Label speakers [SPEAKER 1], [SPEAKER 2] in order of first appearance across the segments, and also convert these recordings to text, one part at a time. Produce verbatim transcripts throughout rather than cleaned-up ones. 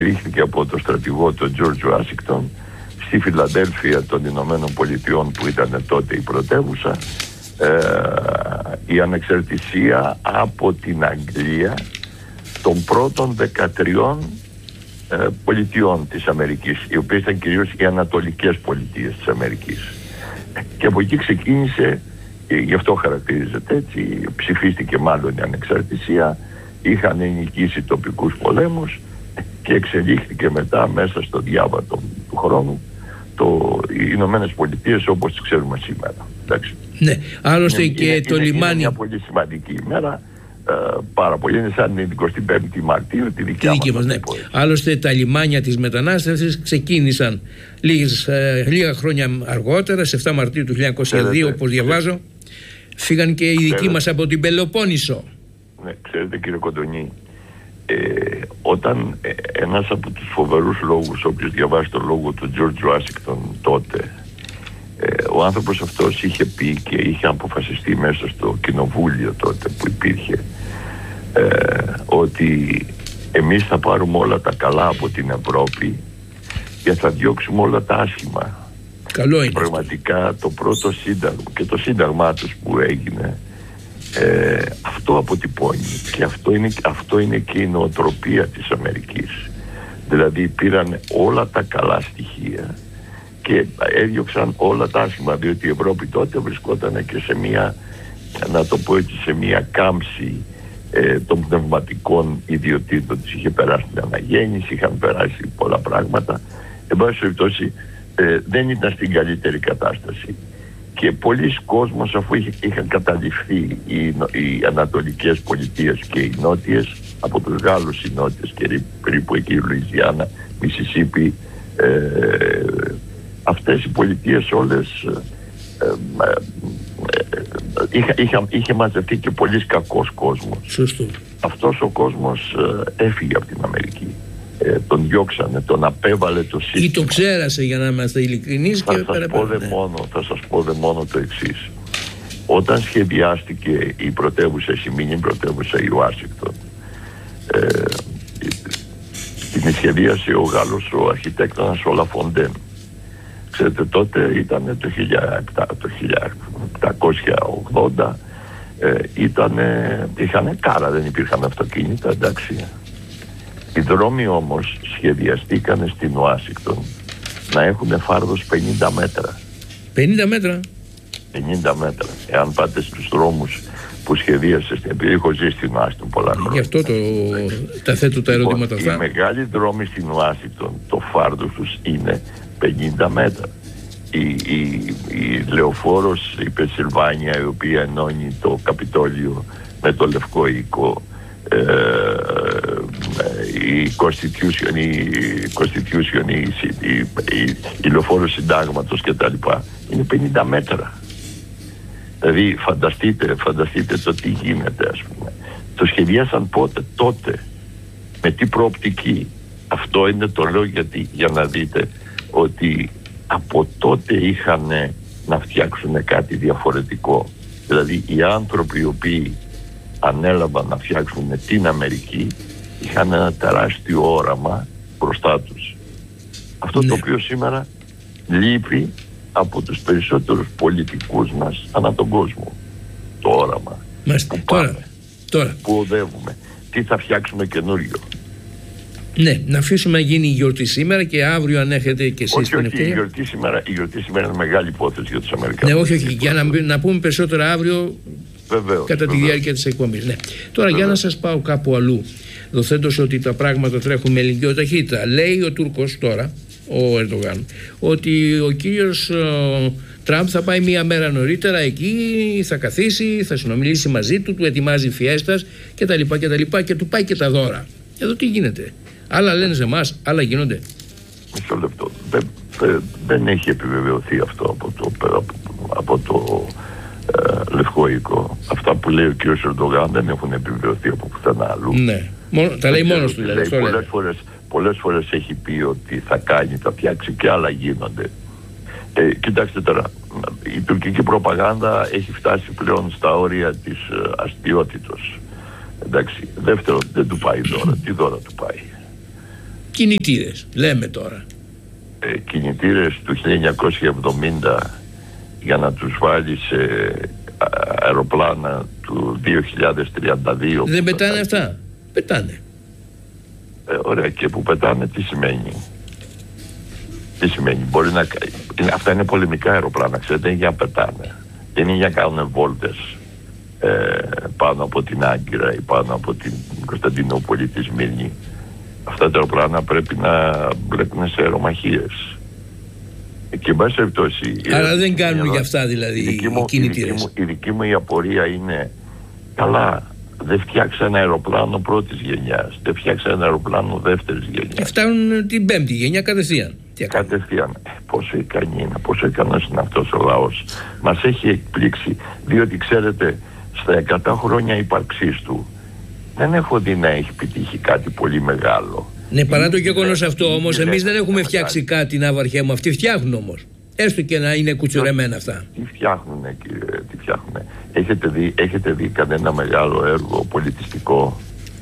[SPEAKER 1] ρίχθηκε από το στρατηγό τον Τζορτζ Ουάσιγκτον στη Φιλαδέλφια των Ηνωμένων Πολιτειών, που ήταν τότε η πρωτεύουσα, ε, η ανεξαρτησία από την Αγγλία των πρώτων δεκατριών ε, πολιτιών της Αμερικής, οι οποίες ήταν κυρίως οι ανατολικές πολιτείες της Αμερικής. Και από εκεί ξεκίνησε, γι' αυτό χαρακτηρίζεται έτσι, ψηφίστηκε μάλλον η ανεξαρτησία, είχαν νικήσει τοπικούς πολέμους και εξελίχθηκε μετά μέσα στο διάβατο του χρόνου το, οι Ηνωμένες Πολιτείες όπως τις ξέρουμε σήμερα. Εντάξει.
[SPEAKER 2] Ναι, άλλωστε
[SPEAKER 1] είναι,
[SPEAKER 2] και
[SPEAKER 1] είναι,
[SPEAKER 2] το
[SPEAKER 1] είναι,
[SPEAKER 2] λιμάνι.
[SPEAKER 1] Είναι μια πολύ σημαντική ημέρα, ε, πάρα πολύ. Είναι σαν την εικοστή πέμπτη Μαρτίου, τη δικιά, τη δική μας.
[SPEAKER 2] μας ναι. Άλλωστε τα λιμάνια της μετανάστευσης ξεκίνησαν λίγες, ε, λίγα χρόνια αργότερα, σε επτά Μαρτίου του χίλια εννιακόσια δύο, όπως διαβάζω. Φύγαν και οι δικοί μας από την Πελοπόννησο. Ναι,
[SPEAKER 1] ξέρετε κύριε Κοντονή, ε, όταν ε, ένας από τους φοβερούς λόγους, όποιος διαβάσει τον λόγο του Τζορτζ Ουάσιγκτον τότε, ε, ο άνθρωπος αυτός είχε πει και είχε αποφασιστεί μέσα στο κοινοβούλιο τότε που υπήρχε, ε, ότι εμείς θα πάρουμε όλα τα καλά από την Ευρώπη και θα διώξουμε όλα τα άσχημα.
[SPEAKER 2] Καλό είναι.
[SPEAKER 1] Πραγματικά το πρώτο σύνταγμα και το σύνταγμά τους που έγινε, ε, αυτό αποτυπώνει, και αυτό είναι, αυτό είναι και η νοοτροπία της Αμερικής. Δηλαδή πήραν όλα τα καλά στοιχεία και έδιωξαν όλα τα άσχημα, διότι η Ευρώπη τότε βρισκόταν και σε μια, να το πω έτσι, σε μια κάμψη ε, των πνευματικών ιδιωτήτων της. Είχε περάσει την αναγέννηση, είχαν περάσει πολλά πράγματα. Εν πάση περιπτώσει, Ε, δεν ήταν στην καλύτερη κατάσταση και πολλοί κόσμος, αφού είχε, είχαν καταληφθεί οι, οι ανατολικές πολιτείες και οι νότιες από τους Γάλλους, οι νότιες και περίπου εκεί η Λουιζιάννα, Μισισίπι, ε, αυτές οι πολιτείες όλες ε, ε, ε, είχε, είχε, είχε μαζευτεί και πολύς κακός κόσμος.
[SPEAKER 2] Σωστό.
[SPEAKER 1] Αυτός ο κόσμος ε, έφυγε από την Αμερική. Ε, τον διώξανε, τον απέβαλε το σύστημα.
[SPEAKER 2] Ή το ξέρασε, για να είμαστε ειλικρινείς.
[SPEAKER 1] Θα,
[SPEAKER 2] και
[SPEAKER 1] σας πω δε
[SPEAKER 2] ναι.
[SPEAKER 1] μόνο, θα σας πω δε μόνο το εξής. Όταν σχεδιάστηκε η πρωτεύουσα, η μήνυ πρωτεύουσα η Ουάσιγκτον, ε, την σχεδίασε ο Γάλλος ο αρχιτέκτονας ο Λαφοντέν. Ξέρετε, τότε ήταν το χίλια επτακόσια ογδόντα, ε, ήτανε, είχανε κάρα, δεν υπήρχαν αυτοκίνητα, εντάξει. Οι δρόμοι όμως σχεδιαστήκανε στην Ουάσιγκτον να έχουν φάρδος πενήντα μέτρα.
[SPEAKER 2] πενήντα μέτρα.
[SPEAKER 1] πενήντα μέτρα. Εάν πάτε στους δρόμους που σχεδίασε, επειδή έχω ζήσει στην Ουάσιγκτον πολλά χρόνια.
[SPEAKER 2] Γι' αυτό το, τα θέτω τα ερωτήματα
[SPEAKER 1] λοιπόν,
[SPEAKER 2] αυτά.
[SPEAKER 1] Οι μεγάλοι δρόμοι στην Ουάσιγκτον, το φάρδος τους είναι πενήντα μέτρα. Η, η, η λεωφόρος, η Πενσιλβάνια, η οποία ενώνει το Καπιτόλιο με το Λευκό Οίκο, Ε, η Constitution, η, Constitution, η, η, η, η λεωφόρο συντάγματος και τα λοιπά, είναι πενήντα μέτρα. Δηλαδή φανταστείτε, φανταστείτε το τι γίνεται, ας πούμε. Το σχεδιάσαν πότε, τότε, με τι προοπτική. Αυτό είναι το λέω γιατί, για να δείτε ότι από τότε είχαν να φτιάξουν κάτι διαφορετικό. Δηλαδή οι άνθρωποι οι οποίοι ανέλαβαν να φτιάξουν με την Αμερική είχαν ένα τεράστιο όραμα μπροστά τους. Αυτό ναι. το οποίο σήμερα λείπει από τους περισσότερους πολιτικούς μας ανά τον κόσμο. Το όραμα.
[SPEAKER 2] Μάλιστα.
[SPEAKER 1] Που πάμε,
[SPEAKER 2] τώρα, τώρα.
[SPEAKER 1] που οδεύουμε, τι θα φτιάξουμε καινούριο.
[SPEAKER 2] Ναι, να αφήσουμε να γίνει η γιορτή σήμερα και αύριο, αν έχετε και εσείς την ευκαιρία.
[SPEAKER 1] Η γιορτή σήμερα, η γιορτή σήμερα είναι μεγάλη υπόθεση για τους Αμερικανούς.
[SPEAKER 2] Ναι, όχι, όχι. Για να, να πούμε περισσότερα αύριο. Βεβαίως, κατά τη βεβαίως. διάρκεια της εκπομπής. Ναι. Τώρα βεβαίως. Για να σας πάω κάπου αλλού, δοθέντως ότι τα πράγματα τρέχουν με ηλικιό ταχύτητα. Λέει ο Τούρκος τώρα, ο Ερντογάν, ότι ο κύριος ο, Τραμπ θα πάει μία μέρα νωρίτερα εκεί, θα καθίσει, θα συνομιλήσει μαζί του, του ετοιμάζει φιέστας κτλ. Και, και του πάει και τα δώρα. Εδώ τι γίνεται? Άλλα λένε σε εμάς, άλλα γίνονται.
[SPEAKER 1] Μισό λεπτό. Δεν, δεν, δεν έχει επιβεβαιωθεί αυτό από το, από, από το ε, Λευκό Οίκο. Αυτά που λέει ο κ. Ερντογάν δεν έχουν επιβεβαιωθεί από πουθενά αλλού.
[SPEAKER 2] Ναι. Μόνο, τα λέει μόνος του. Δηλαδή,
[SPEAKER 1] πολλές, φορές, πολλές φορές έχει πει ότι θα κάνει, θα φτιάξει και άλλα γίνονται. Ε, κοιτάξτε τώρα, η τουρκική προπαγάνδα έχει φτάσει πλέον στα όρια της ε, αστιότητος. Εντάξει. Δεύτερον, δεν του πάει δώρα. Τι δώρα του πάει?
[SPEAKER 2] κινητήρες, λέμε τώρα.
[SPEAKER 1] Ε, κινητήρες του χίλια εννιακόσια εβδομήντα για να τους βάλει σε αεροπλάνα του δύο χιλιάδες τριάντα δύο.
[SPEAKER 2] Δεν πετάνε αυτά? Πετάνε.
[SPEAKER 1] Ε, ωραία, και που πετάνε τι σημαίνει? Τι σημαίνει? Μπορεί να... Αυτά είναι πολεμικά αεροπλάνα, ξέρετε, είναι για να πετάνε. Δεν είναι για να κάνουν βόλτες ε, πάνω από την Άγκυρα ή πάνω από την Κωνσταντινούπολη, τη Σμύρνη. Αυτά τα αεροπλάνα πρέπει να μπλέκουν σε αερομαχίες. Και εν πάση περιπτώσει.
[SPEAKER 2] Άρα δεν κάνουν για αυτά δηλαδή οι κινητήρες.
[SPEAKER 1] Η δική μου η απορία είναι, καλά, δεν φτιάξαν ένα αεροπλάνο πρώτης γενιάς, δεν φτιάξαν ένα αεροπλάνο δεύτερης γενιάς.
[SPEAKER 2] Φτάνουν την πέμπτη γενιά κατευθείαν.
[SPEAKER 1] Κατευθείαν. Πόσο ικανή είναι, πόσο ικανός είναι αυτός ο λαός. Μας έχει εκπλήξει, διότι ξέρετε, στα εκατό χρόνια ύπαρξής του δεν έχω δει να έχει επιτύχει κάτι πολύ μεγάλο.
[SPEAKER 2] Ναι, παρά το γεγονός αυτό όμως, εμείς δεν έχουμε φτιάξει κάτι, να βαρχέ μου. Αυτοί φτιάχνουν όμως. Έστω και να είναι κουτσουρεμένα αυτά.
[SPEAKER 1] Τι φτιάχνουνε, κύριε, τι φτιάχνουνε. Έχετε δει, έχετε δει κανένα μεγάλο έργο πολιτιστικό?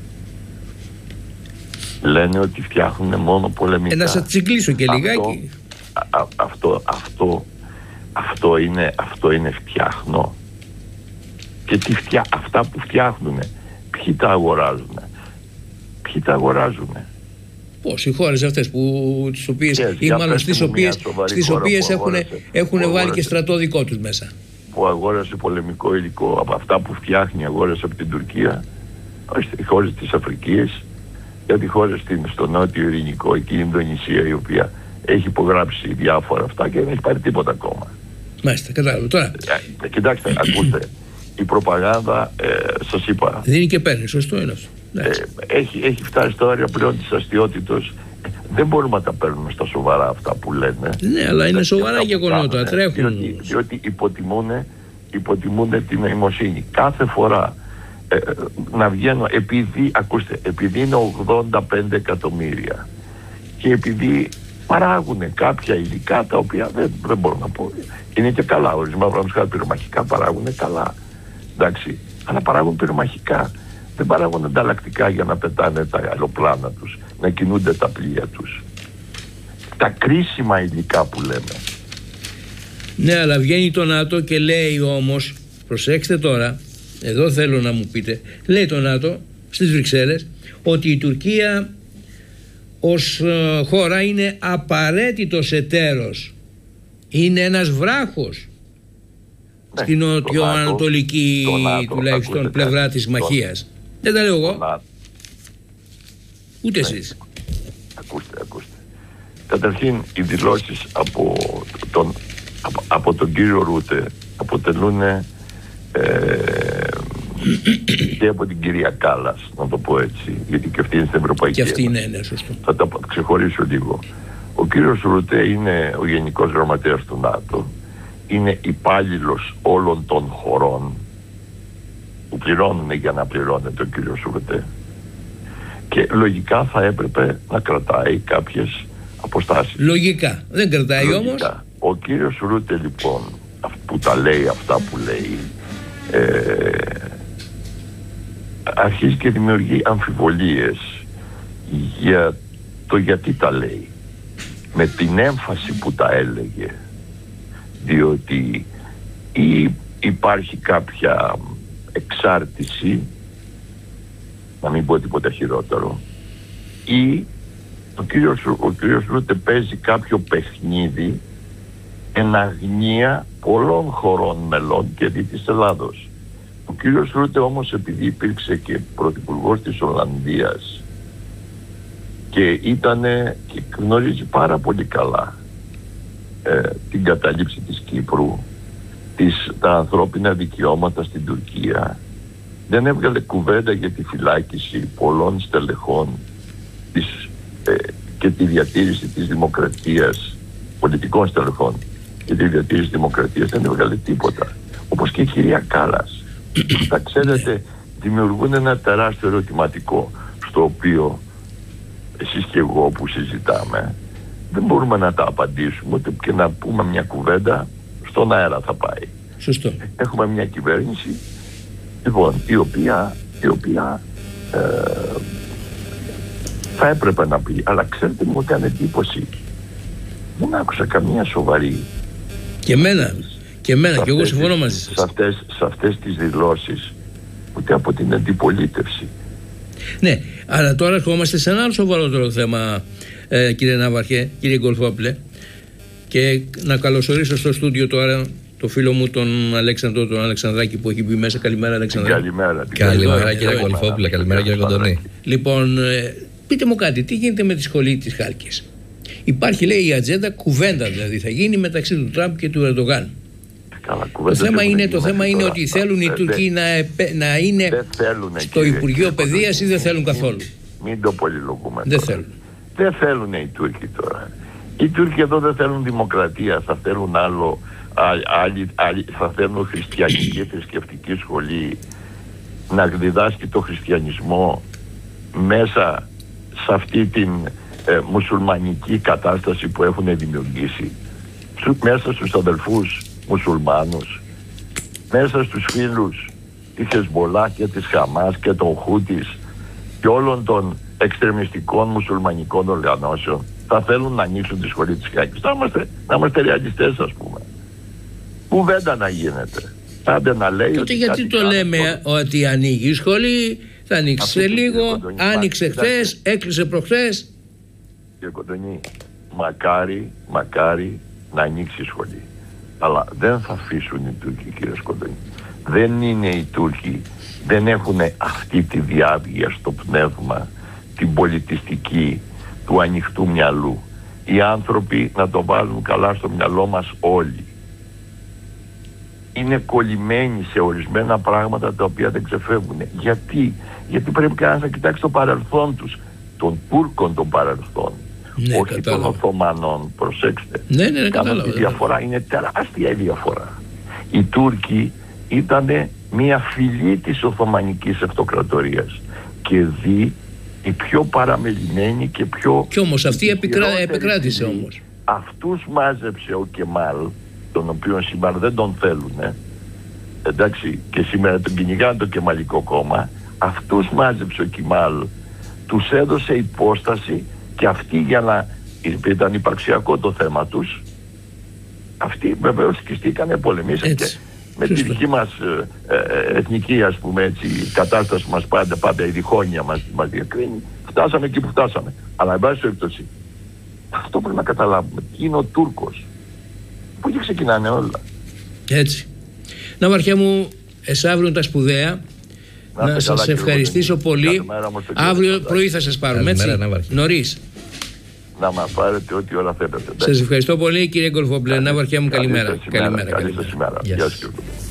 [SPEAKER 1] Λένε ότι φτιάχνουν μόνο πολεμικά.
[SPEAKER 2] Ε, να σας τσιγκλίσω και
[SPEAKER 1] αυτό,
[SPEAKER 2] λιγάκι.
[SPEAKER 1] Α, α, αυτό, αυτό, αυτό είναι, αυτό είναι φτιάχνω. Και τι φτιά, αυτά που φτιάχνουν, ποιοι τα αγοράζουν? Ποιοι τα αγοράζουν?
[SPEAKER 2] Πώς, οι χώρες αυτές που, τις οποίες, yes, ή μάλλον στις οποίες, στις οποίες έχουν, έχουν βάλει και στρατό δικό τους μέσα.
[SPEAKER 1] Που αγόρασε πολεμικό υλικό από αυτά που φτιάχνει, αγόρασε από την Τουρκία, όχι οι χώρες της Αφρικής, γιατί χώρες στο νότιο Ειρηνικό, εκεί η Ινδονησία, η οποία έχει υπογράψει διάφορα αυτά και δεν έχει πάρει τίποτα ακόμα.
[SPEAKER 2] Μάλιστα, κατάλαβα. Τώρα.
[SPEAKER 1] Ε, κοιτάξτε, ακούστε, η προπαγάνδα, ε, σας είπα.
[SPEAKER 2] Δίνει και παίρνει, σωστό είναι αυτό.
[SPEAKER 1] Ε, έχει, έχει φτάσει στο όριο πλέον της αστιότητος. Δεν μπορούμε να τα παίρνουμε στα σοβαρά αυτά που λένε.
[SPEAKER 2] Ναι, αλλά είναι σοβαρά γεγονότα, τρέχουν.
[SPEAKER 1] Διότι, διότι υποτιμούν, υποτιμούν την νοημοσύνη. Κάθε φορά ε, να βγαίνω, επειδή, ακούστε, επειδή είναι ογδόντα πέντε εκατομμύρια και επειδή παράγουν κάποια υλικά τα οποία δεν, δεν μπορώ να πω. Είναι και καλά, ορισμένα πράγματα πυρομαχικά παράγουν καλά. Εντάξει, αλλά παράγουν πυρομαχικά. Δεν παράγουν ανταλλακτικά για να πετάνε τα αεροπλάνα τους, να κινούνται τα πλοία τους. Τα κρίσιμα υλικά που λέμε.
[SPEAKER 2] Ναι, αλλά βγαίνει το ΝΑΤΟ και λέει όμως, προσέξτε τώρα, εδώ θέλω να μου πείτε, λέει το ΝΑΤΟ στις Βρυξέλλες ότι η Τουρκία ως ε, χώρα είναι απαραίτητος εταίρος. Είναι ένας βράχος. Ναι, στην νοτιοανατολική τουλάχιστον πλευρά της μαχίας. Δεν τα λέω εγώ. Ούτε ναι. Εσείς.
[SPEAKER 1] Ακούστε, ακούστε. Καταρχήν οι δηλώσεις από τον, από, από τον κύριο Ρούτε αποτελούν ε, και από την κυρία Κάλλας, να το πω έτσι, γιατί και αυτή είναι στην Ευρωπαϊκή Ένωση.
[SPEAKER 2] Και αυτή είναι, ναι, σωστό.
[SPEAKER 1] Θα τα ξεχωρίσω λίγο. Ο κύριος Ρούτε είναι ο Γενικός Γραμματέας του ΝΑΤΟ. Είναι υπάλληλος όλων των χωρών που πληρώνουν για να πληρώνεται τον κύριο Ρούτε. Και λογικά θα έπρεπε να κρατάει κάποιες αποστάσεις.
[SPEAKER 2] Λογικά. Δεν κρατάει λογικά. Όμως.
[SPEAKER 1] Ο κύριος Ρούτε λοιπόν, που τα λέει αυτά που λέει, ε, αρχίζει και δημιουργεί αμφιβολίες για το γιατί τα λέει. Με την έμφαση που τα έλεγε. Διότι ή υπάρχει κάποια εξάρτηση, να μην πω τίποτα χειρότερο, ή ο κύριος, ο κύριος Ρούτε παίζει κάποιο παιχνίδι εν αγνία πολλών χωρών μελών και δι της Ελλάδος. Ο κύριος Ρούτε όμως, επειδή υπήρξε και πρωθυπουργός της Ολλανδίας και ήτανε και γνωρίζει πάρα πολύ καλά ε, την καταλήψη της Κύπρου, τις, τα ανθρώπινα δικαιώματα στην Τουρκία, δεν έβγαλε κουβέντα για τη φυλάκιση πολλών στελεχών της, ε, και τη διατήρηση της δημοκρατίας, πολιτικών στελεχών και τη διατήρηση της δημοκρατίας, δεν έβγαλε τίποτα. Όπως και η κυρία Κάλλας. Τα ξέρετε, δημιουργούν ένα τεράστιο ερωτηματικό, στο οποίο εσείς και εγώ που συζητάμε δεν μπορούμε να τα απαντήσουμε, ούτε και να πούμε μια κουβέντα στον αέρα θα πάει.
[SPEAKER 2] Σωστό.
[SPEAKER 1] Έχουμε μια κυβέρνηση λοιπόν η οποία, η οποία ε, Θα έπρεπε να πει, αλλά ξέρετε, μου έκανε εντύπωση. Δεν άκουσα καμία σοβαρή.
[SPEAKER 2] Και εμένα, και εμένα, και εγώ συμφωνώ μαζί σας.
[SPEAKER 1] Σε αυτές, σε αυτές τις δηλώσεις, ούτε από την αντιπολίτευση.
[SPEAKER 2] Ναι, αλλά τώρα ερχόμαστε σε ένα άλλο σοβαρότερο θέμα, ε, κύριε Ναύαρχε, κύριε Γκολφόπουλε. Και να καλωσορίσω στο στούντιο τώρα το φίλο μου τον Αλέξανδρο, τον Αλεξανδράκη που έχει μπει μέσα. Καλημέρα, Αλεξανδράκη.
[SPEAKER 1] Καλημέρα,
[SPEAKER 3] καλημέρα κύριε Γκολφόπουλε, καλημέρα κύριε Κοντονή.
[SPEAKER 2] Λοιπόν, ε, πείτε μου κάτι, τι γίνεται με τη σχολή της Χάλκης? Υπάρχει, λέει, η ατζέντα, κουβέντα δηλαδή θα γίνει μεταξύ του Τραμπ και του Ερντογάν.
[SPEAKER 1] Καλά,
[SPEAKER 2] το θέμα είναι, το θέμα είναι ότι θέλουν οι Τούρκοι να, να είναι στο Υπουργείο Παιδείας ή δεν θέλουν καθόλου.
[SPEAKER 1] Μην το πολυλογούμε.
[SPEAKER 2] Δεν θέλουν.
[SPEAKER 1] Δεν θέλουν οι Τούρκοι τώρα. Οι Τούρκοι εδώ δεν θέλουν δημοκρατία, θα θέλουν άλλο, άλλοι, άλλοι, θα θέλουν χριστιανική θρησκευτική σχολή να διδάσκει το χριστιανισμό μέσα σε αυτή την ε, μουσουλμανική κατάσταση που έχουν δημιουργήσει, μέσα στους αδελφούς μουσουλμάνους, μέσα στους φίλους της Χεσμολάχ και της Χαμάς και των Χούτις και όλων των εξτρεμιστικών μουσουλμανικών οργανώσεων. Θα θέλουν να ανοίξουν τη σχολή της Χάλκης. Να είμαστε, να είμαστε ρεαλιστές, ας πούμε. Κουβέντα να γίνεται. Άντε να λέει.
[SPEAKER 2] Τότε γιατί το λέμε αυτό, ότι ανοίγει η σχολή, θα ανοίξει σε λίγο, άνοιξε χθες, έκλεισε προχθές.
[SPEAKER 1] Κύριε Κοντονή, μακάρι, μακάρι να ανοίξει η σχολή. Αλλά δεν θα αφήσουν οι Τούρκοι, κύριε Κοντονή. Δεν είναι οι Τούρκοι, δεν έχουν αυτή τη διάβγεια στο πνεύμα, την πολιτιστική του ανοιχτού μυαλού. Οι άνθρωποι, να το βάλουν καλά στο μυαλό μας όλοι, είναι κολλημένοι σε ορισμένα πράγματα τα οποία δεν ξεφεύγουν. Γιατί? Γιατί πρέπει κανένας να κοιτάξει το παρελθόν τους, των Τούρκων των παρελθόν.
[SPEAKER 2] Ναι,
[SPEAKER 1] όχι των Οθωμανών, προσέξτε.
[SPEAKER 2] Ναι, ναι, ναι,
[SPEAKER 1] κατάλαβα. Η διαφορά είναι τεράστια η διαφορά. Οι Τούρκοι ήταν μια φυλή της Οθωμανικής Αυτοκρατορίας και δι η πιο παραμελημένη και πιο...
[SPEAKER 2] Κι όμως αυτή επικρά... επικράτησε όμως.
[SPEAKER 1] Αυτούς μάζεψε ο Κεμάλ, τον οποίο σήμερα δεν τον θέλουνε, εντάξει, και σήμερα τον κυνηγάνε το Κεμαλικό κόμμα. Αυτούς μάζεψε ο Κεμάλ, τους έδωσε υπόσταση και αυτοί, για να ήταν υπαρξιακό το θέμα τους, αυτοί βεβαίως σκιστήκανε, πολεμήσαν και με τη δική μας ε, ε, εθνική, ας πούμε έτσι, κατάσταση μας πάντα, πάντα η διχόνοια μας, μας διακρίνει. Φτάσαμε εκεί που φτάσαμε. Αλλά εν πάση περιπτώσει, αυτό πρέπει να καταλάβουμε. Είναι ο Τούρκος. Πού και ξεκινάνε όλα.
[SPEAKER 2] Έτσι. Ναύαρχέ μου, εσάβριον τα σπουδαία. Να, να σας καλά, ευχαριστήσω πολύ. Αύριο πρωί θα σας πάρουμε, έτσι, νωρίς.
[SPEAKER 1] Να μας πάρετε ό,τι ώρα θέλετε.
[SPEAKER 2] Σας ευχαριστώ πολύ, κύριε Γκολφόπουλε. Ναύαρχέ μου, καλημέρα.
[SPEAKER 1] Καλή σας ημέρα. Γεια σας.